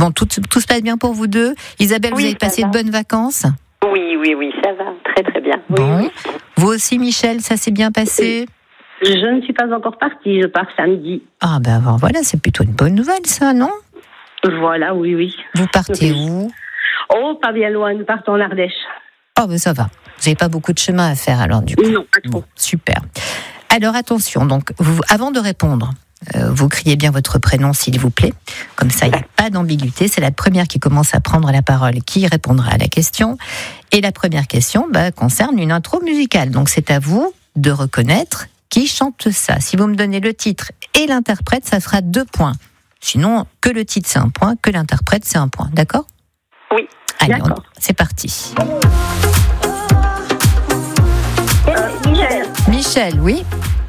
Bon, tout se passe bien pour vous deux. Isabelle, vous avez passé de bonnes vacances? Oui, ça va, très très bien. Bon. Oui. Vous aussi, Michel, ça s'est bien passé? Je ne suis pas encore partie, je pars samedi. Ah ben voilà, c'est plutôt une bonne nouvelle ça, non? Voilà, oui. Vous partez où? Oh, pas bien loin, nous partons en Ardèche. Oh ben ça va, vous n'avez pas beaucoup de chemin à faire alors du coup. Non, pas trop. Bon, super. Alors attention, donc avant de répondre, vous criez bien votre prénom s'il vous plaît, comme ça il n'y a pas d'ambiguïté, c'est la première qui commence à prendre la parole qui répondra à la question, et la première question concerne une intro musicale, donc c'est à vous de reconnaître qui chante ça. Si vous me donnez le titre et l'interprète, ça fera 2 points. Sinon, que le titre c'est 1 point, que l'interprète c'est 1 point, d'accord? Oui. Allez, D'accord. c'est parti. Michel, oui.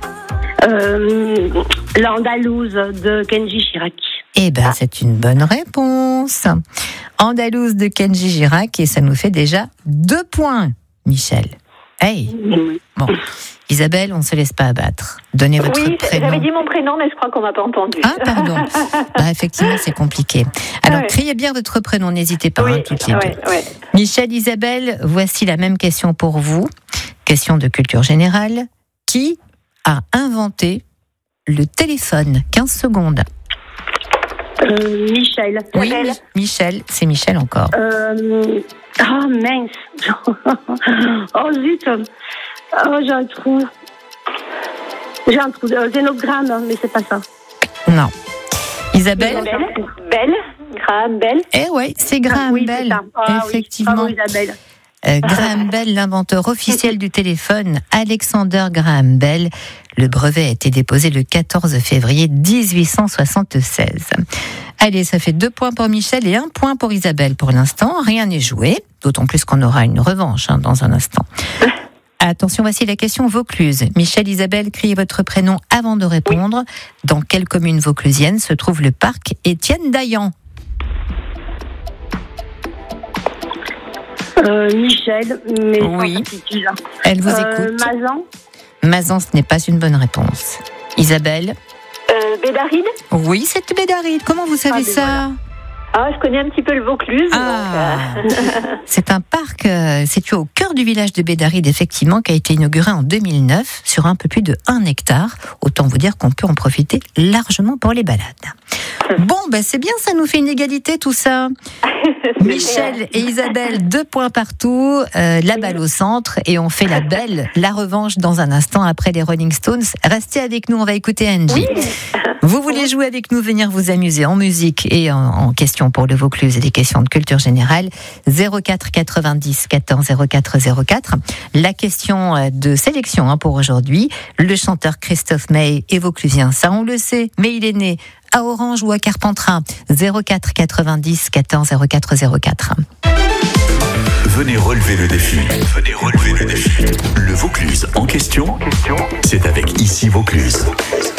L'Andalouse de Kenji Girac. Eh ben, c'est une bonne réponse. Andalouse de Kenji Girac, et ça nous fait déjà 2 points, Michel. Hey. Bon, Isabelle, on ne se laisse pas abattre. Donnez votre prénom. Oui, j'avais dit mon prénom, mais je crois qu'on m'a pas entendu. Ah, pardon. Effectivement, c'est compliqué. Alors, criez bien votre prénom, n'hésitez pas, toutes les deux. Michel, Isabelle, voici la même question pour vous. Question de culture générale. Qui a inventé le téléphone? 15 secondes. Michel. Oui, Michel, c'est Michel encore. Oh mince. Oh zut. Oh, j'ai un trou. Zénogramme, mais c'est pas ça. Non. Isabelle? Graham Bell. Eh ouais, c'est Graham Bell. Effectivement. Oui. Bravo, Isabelle. Graham Bell, l'inventeur officiel du téléphone, Alexander Graham Bell. Le brevet a été déposé le 14 février 1876. Allez, ça fait 2 points pour Michel et 1 point pour Isabelle pour l'instant. Rien n'est joué, d'autant plus qu'on aura une revanche dans un instant. Attention, voici la question Vaucluse. Michel, Isabelle, criez votre prénom avant de répondre. Dans quelle commune vauclusienne se trouve le parc Étienne Daillan? Michel, mais oui. certitude. Elle vous écoute. Mazan, ce n'est pas une bonne réponse. Isabelle? Bédaride. Oui, c'est Bédaride. Comment vous savez ça? Voilà. Ah, je connais un petit peu le Vaucluse. C'est un parc situé au cœur du village de Bédaride, effectivement, qui a été inauguré en 2009 sur un peu plus de 1 hectare. Autant vous dire qu'on peut en profiter largement pour les balades. Bon, c'est bien, ça nous fait une égalité tout ça. Michel et Isabelle, 2 points partout, la balle au centre, et on fait la revanche dans un instant après les Rolling Stones. Restez avec nous, on va écouter Angie. Oui. Vous voulez jouer avec nous, venir vous amuser en musique et en questions pour le Vaucluse et des questions de culture générale, 04 90 14 04 04. La question de sélection pour aujourd'hui, le chanteur Christophe Maé est vauclusien, ça on le sait, mais il est né à Orange ou à Carpentras, 04 90 14 04 04. Venez relever le défi. Le Vaucluse en question, c'est avec Ici Vaucluse.